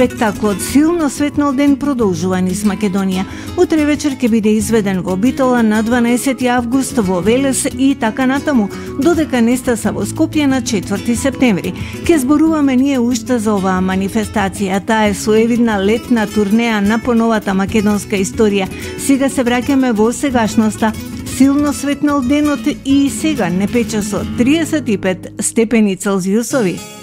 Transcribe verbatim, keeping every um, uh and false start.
Спектаклот Силно светнал ден продолжува низ Македонија. Утре вечер ќе биде изведен во Битола на дванаесети август, во Велес и така натаму, додека Нестаса во Скопје на четврти септември. Ке зборуваме ние уште за оваа манифестација. Таа е соевидна летна турнеја на поновата македонска историја. Сега се враќаме во сегашноста. Силно светнал денот и сега не пече со триесет и пет степени Целзиусови.